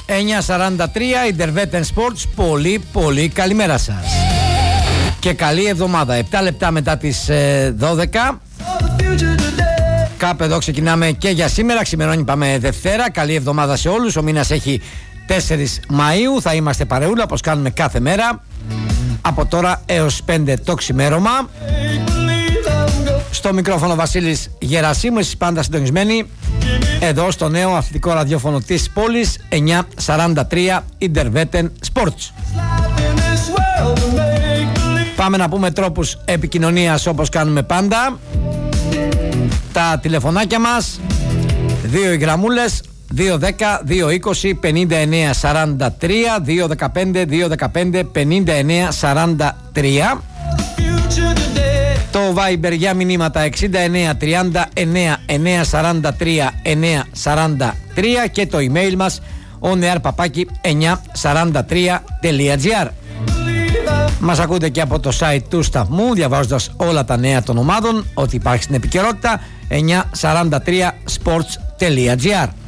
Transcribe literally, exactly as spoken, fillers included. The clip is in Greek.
εννιά σαράντα τρία Intervetten Sports. Πολύ πολύ καλημέρα σας και καλή εβδομάδα. Επτά λεπτά μετά τις ε, δώδεκα. Κάπου εδώ ξεκινάμε και για σήμερα. Ξημερώνει, πάμε Δευτέρα. Καλή εβδομάδα σε όλους. Ο μήνας έχει τέσσερις Μαΐου. Θα είμαστε παρεούλα όπως κάνουμε κάθε μέρα από τώρα έως πέντε το ξημέρωμα. Στο μικρόφωνο Βασίλης Γερασίμου. Εσείς πάντα συντονισμένοι εδώ στο νέο αθλητικό ραδιόφωνο της πόλης, εννιά σαράντα τρία Intervetten Sports. Πάμε να πούμε τρόπους επικοινωνίας όπως κάνουμε πάντα. Τα τηλεφωνάκια μας, δύο οι γραμμούλες, δύο δέκα δύο είκοσι πενήντα εννέα σαράντα τρία, δύο δεκαπέντε δύο δεκαπέντε πενήντα εννέα σαράντα τρία. Το Viber για μηνύματα εξήντα εννέα τριάντα εννέα εννέα σαράντα τρία εννέα σαράντα τρία και το email μας oneair παπάκι εννιά σαράντα τρία τελεία gr. Μας ακούτε και από το site του σταθμού, διαβάζοντας όλα τα νέα των ομάδων, ό,τι υπάρχει στην επικαιρότητα, εννιά σαράντα τρία sports τελεία gr.